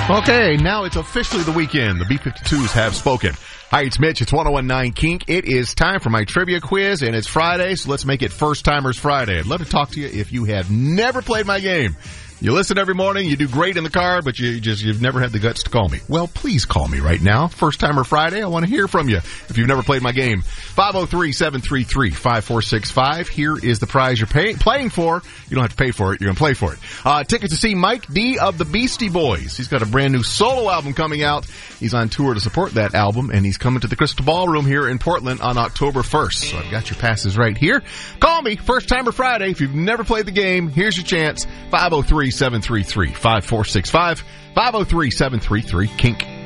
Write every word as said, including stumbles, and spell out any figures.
Okay, now it's officially the weekend. The B fifty-twos have spoken. Hi, it's Mitch. It's one oh one nine Kink. It is time for my trivia quiz, and it's Friday, so let's make it First Timers Friday. I'd love to talk to you if you have never played my game. You listen every morning, you do great in the car, but you just, you've never had the guts to call me. Well, please call me right now. First Timer Friday, I want to hear from you if you've never played my game. five oh three, seven three three, five four six five. Here is the prize you're pay- playing for. You don't have to pay for it. You're going to play for it. Uh, ticket to see Mike D of the Beastie Boys. He's got a brand new solo album coming out. He's on tour to support that album, and he's coming to the Crystal Ballroom here in Portland on October first. So I've got your passes right here. Call me, First Timer Friday. If you've never played the game, here's your chance. five oh three, seven three three, five four six five. five oh three, seven three three, Kink.